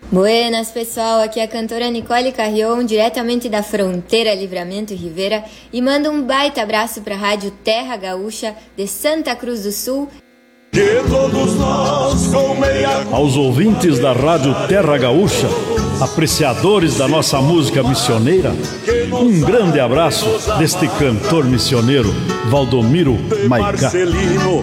Buenas, pessoal, aqui é a cantora Nicole Carrion, diretamente da fronteira Livramento e Rivera, e mando um baita abraço para a Rádio Terra Gaúcha de Santa Cruz do Sul. Aos ouvintes da Rádio Terra Gaúcha, apreciadores da nossa música missioneira, um grande abraço deste cantor missioneiro, Valdomiro Maicá.